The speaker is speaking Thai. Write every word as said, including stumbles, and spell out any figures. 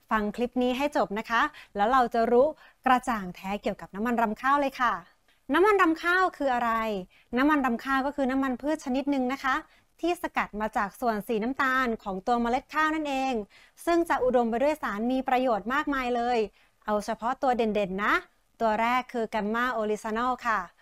ฟังคลิปนี้ให้จบนะคะแล้วเราจะรู้กระจ่างแท้เกี่ยวกับน้ำมันรำข้าวเลยค่ะน้ำมันรำข้าวคืออะไรน้ำมันรำข้าวก็คือน้ำมันพืชชนิดหนึ่งนะคะที่สกัดมาจากส่วนสีน้ำตาลของตัวเมล็ดข้าวนั่นเองซึ่งจะอุดมไปด้วยสารมีประโยชน์มากมายเลยเอาเฉพาะตัวเด่นๆนะตัวแรกคือแกมมาโอลิซานอลค่ะ